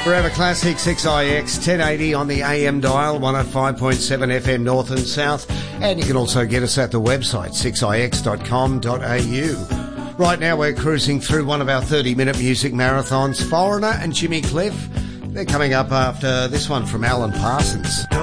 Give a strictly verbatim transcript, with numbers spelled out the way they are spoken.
Forever Classic, six I X, ten eighty on the A M dial, one oh five point seven F M north and south. And you can also get us at the website, six I X dot com dot A U. Right now we're cruising through one of our thirty-minute music marathons. Foreigner and Jimmy Cliff. They're coming up after this one from Alan Parsons.